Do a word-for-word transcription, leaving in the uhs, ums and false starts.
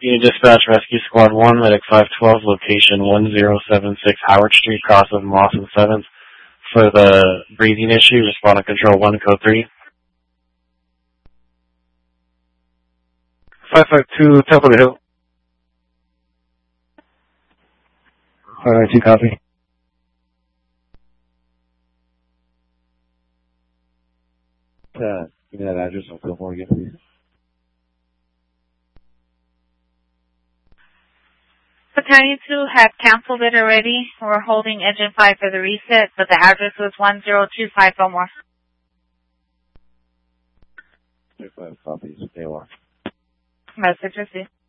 Unit Dispatch Rescue Squad one, Medic five twelve, location one zero seven six Howard Street, cross of Moss and seventh. For the breathing issue, respond to Control one, Code three. five five two, Temple Hill. five five two, copy. Uh, give me that address on Fillmore again, please. Battalion two has canceled it already. We're holding Engine five for the reset, but the address was one zero two five Fillmore. five copies, A O R. Message received.